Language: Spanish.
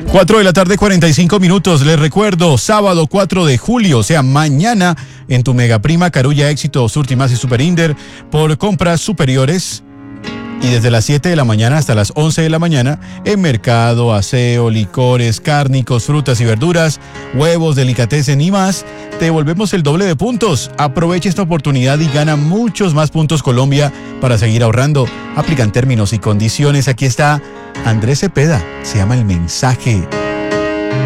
4 de la tarde, 45 minutos. Les recuerdo, sábado 4 de julio, o sea, mañana, en tu Megaprima, Carulla, Éxito, Surtimax y Superinder, por compras superiores. Y desde las 7 de la mañana hasta las 11 de la mañana, en mercado, aseo, licores, cárnicos, frutas y verduras, huevos, delicatessen y más, te devolvemos el doble de puntos. Aprovecha esta oportunidad y gana muchos más puntos Colombia para seguir ahorrando. Aplican términos y condiciones. Aquí está Andrés Cepeda, se llama El Mensaje.